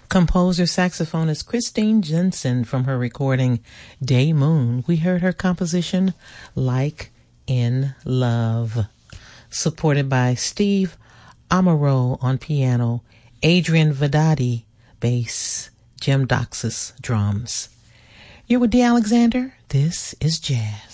Composer saxophonist Christine Jensen from her recording Day Moon. We heard her composition Like in Love, supported by Steve Amaro on piano, Adrian Vedati bass, Jim Doxas drums. You're with D. Alexander. This is Jazz.